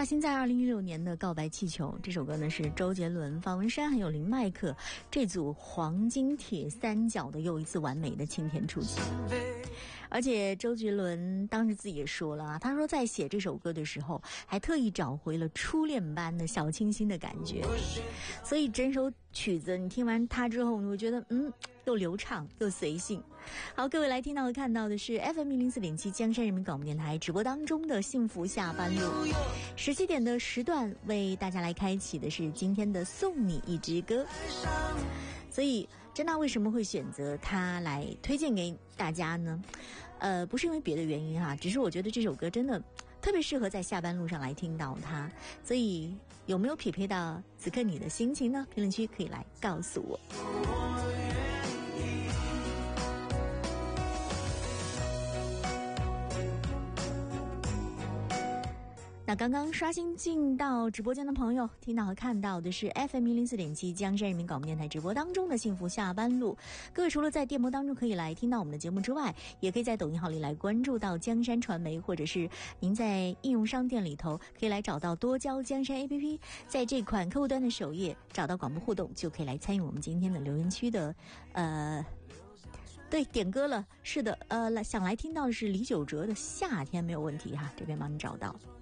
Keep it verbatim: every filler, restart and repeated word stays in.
发行在二零一六年的《告白气球》这首歌呢，是周杰伦、方文山还有林迈可这组黄金铁三角的又一次完美的晴天出击。而且周杰伦当时自己也说了啊，他说在写这首歌的时候，还特意找回了初恋般的小清新的感觉。所以整首曲子你听完它之后，你会觉得嗯，又流畅又随性。好，各位来听到和看到的是 F M 一零四点七 江山人民广播电台直播当中的幸福下班路。十七点的时段为大家来开启的是今天的送你一支歌。所以珍娜为什么会选择它来推荐给大家呢？呃，不是因为别的原因哈，只是我觉得这首歌真的特别适合在下班路上来听到它。所以有没有匹配到此刻你的心情呢？评论区可以来告诉我。那刚刚刷新进到直播间的朋友，听到和看到的是 F M 一零四点七 江山人民广播电台直播当中的幸福下班路。各位除了在电波当中可以来听到我们的节目之外，也可以在抖音号里来关注到江山传媒，或者是您在应用商店里头可以来找到多交江山 A P P， 在这款客户端的首页找到广播互动，就可以来参与我们今天的留言区的呃对，点歌了。是的，呃，想来听到的是李玖哲的夏天没有问题哈，这边帮你找到。